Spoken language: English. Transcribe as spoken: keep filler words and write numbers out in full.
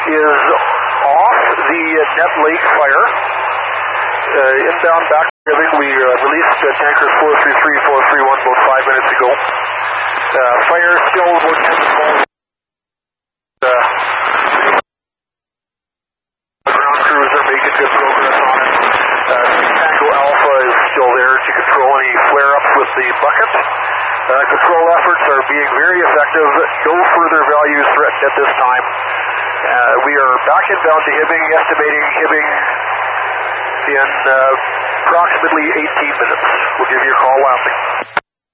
is off the Nett Lake fire. Uh, inbound back to Hibbing, we uh, released uh, tankers four three three, four three one about five minutes ago. Uh, fire still about ten to twelve. Uh, ground crews are making good progress on it. Uh, Tango Alpha is still there to control any flare-ups with the bucket. Uh, control efforts are being very effective. No further values threatened at this time. Uh, we are back inbound to Hibbing, estimating Hibbing in uh, approximately eighteen minutes. We'll give you a call landing.